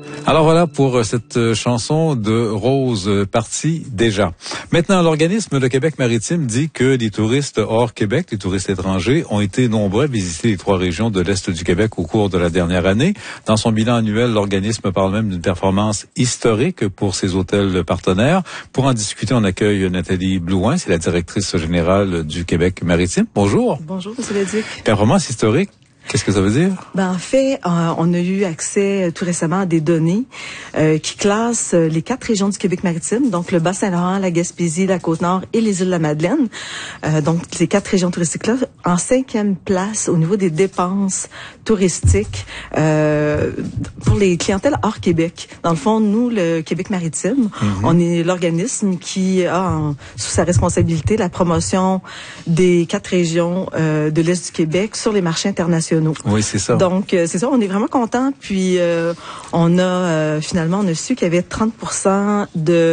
Alors voilà pour cette chanson de Rose partie déjà. Maintenant, l'organisme Le Québec maritime dit que les touristes hors Québec, les touristes étrangers, ont été nombreux à visiter les 3 régions de l'Est du Québec au cours de la dernière année. Dans son bilan annuel, l'organisme parle même d'une performance historique pour ses hôtels partenaires. Pour en discuter, on accueille Nathalie Blouin, c'est la directrice générale du Québec maritime. Bonjour. Bonjour, M. Leduc. Performance historique. Qu'est-ce que ça veut dire? En fait, on a eu accès tout récemment à des données qui classent les 4 régions du Québec maritime, donc le Bas-Saint-Laurent, la Gaspésie, la Côte-Nord et les îles de la Madeleine. Donc, les 4 régions touristiques-là, en 5e place au niveau des dépenses touristiques pour les clientèles hors Québec. Dans le fond, nous, le Québec maritime, on est l'organisme qui a sous sa responsabilité la promotion des 4 régions de l'Est du Québec sur les marchés internationaux. Oui, c'est ça. Donc, c'est ça, on est vraiment contents. Puis, on a finalement, on a su qu'il y avait 30%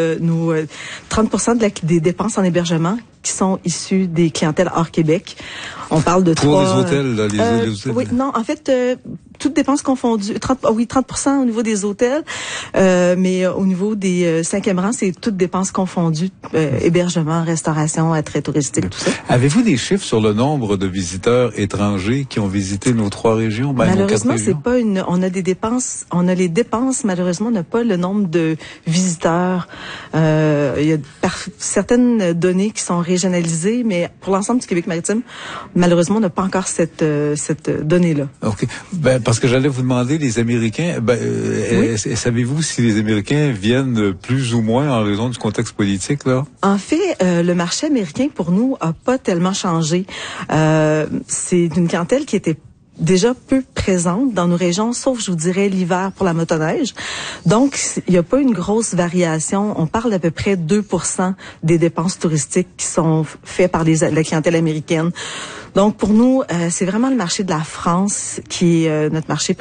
des dépenses en hébergement qui sont issues des clientèles hors Québec. On parle de pour les hôtels, là, les hôtels. Oui, non, en fait, toutes dépenses confondues. 30% au niveau des hôtels, mais au niveau des 5e rang, c'est toutes dépenses confondues, hébergement, restauration, attrait touristique, tout ça. Avez-vous des chiffres sur le nombre de visiteurs étrangers qui ont visité nos 3 régions? Malheureusement, c'est pas on a les dépenses, malheureusement, on n'a pas le nombre de visiteurs. Il y a certaines données qui sont régionalisées, mais pour l'ensemble du Québec maritime, malheureusement, on n'a pas encore cette donnée-là. OK. Parce que j'allais vous demander, les Américains, oui. Savez-vous si les Américains viennent plus ou moins en raison du contexte politique, là? En fait, le marché américain, pour nous, a pas tellement changé. C'est une clientèle qui était déjà peu présente dans nos régions, sauf, je vous dirais, l'hiver pour la motoneige. Donc, il n'y a pas une grosse variation. On parle d'à peu près 2% des dépenses touristiques qui sont faites par la clientèle américaine. Donc, pour nous, c'est vraiment le marché de la France qui est notre marché